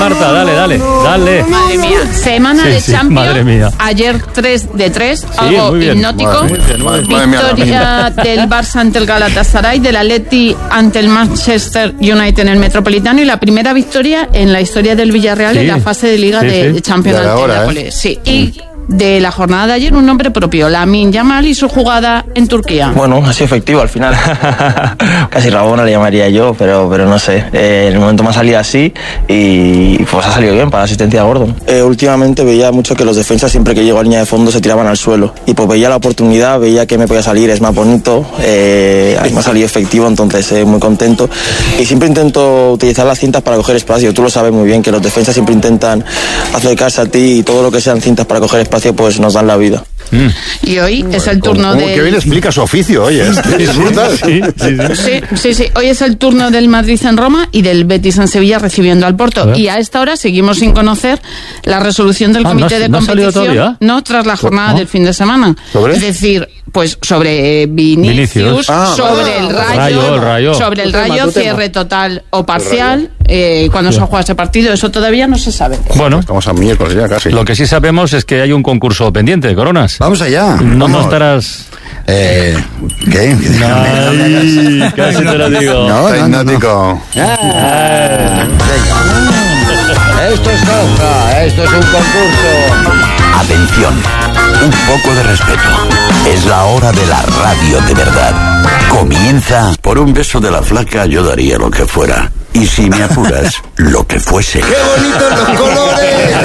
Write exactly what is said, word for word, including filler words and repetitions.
Marta, dale, dale, dale. Madre mía, semana Sí, de sí, Champions. madre mía. Ayer tres de tres, Sí, algo muy bien. hipnótico. Muy bien, muy bien. Victoria del Barça ante el Galatasaray, del Atleti ante el Manchester United en el Metropolitano y la primera victoria en la historia del Villarreal Sí. en la fase de Liga Sí, de, sí. de Champions Ya ante era hora, el ¿eh? Nápoles. Sí, y de la jornada de ayer un nombre propio, Lamine Yamal y su jugada en Turquía. Bueno, ha sido efectivo al final. Casi Rabona le llamaría yo, pero, pero no sé. Eh, en el momento me ha salido así y pues ha salido bien para la asistencia de Gordon. Eh, últimamente veía mucho que los defensas siempre que llego a línea de fondo se tiraban al suelo. Y pues veía la oportunidad, veía que me podía salir, es más bonito. Eh, me ha salido efectivo, entonces eh, muy contento. Y siempre intento utilizar las cintas para coger espacio. Tú lo sabes muy bien, que los defensas siempre intentan acercarse a ti y todo lo que sean cintas para coger espacio pues nos dan la vida. Mm. Y hoy es el turno ¿Cómo de... que bien explica su oficio, oye? Es brutal. Sí, sí, sí. Sí, sí, sí. Hoy es el turno del Madrid en Roma y del Betis en Sevilla recibiendo al A Porto. ver. Y a esta hora seguimos sin conocer la resolución del Ah, comité ¿no ha- de no ha salido competición. todavía? No, tras la jornada ¿No? del fin de semana. ¿Sobre? Es decir, pues sobre eh, Vinicius, Vinicius. Ah, sobre vale. el Rayo, Rayo, el Rayo. sobre el Tu tema, Rayo, tu tema. cierre total o parcial, eh, cuando se juega ese partido. Eso todavía no se sabe. Bueno, Estamos a miércoles ya casi. lo que sí sabemos es que hay un concurso pendiente de Coronas. Vamos allá. No, no Vamos. estarás... Eh, ¿Qué? Ay, casi te lo digo. No, no, no, no. Hipnótico. Ah, venga. Esto es Jauja, esto es un concurso. Atención, un poco de respeto. Es la hora de la radio de verdad. Comienza. Por un beso de la flaca yo daría lo que fuera. Y si me apuras, lo que fuese. ¡Qué bonitos los colores!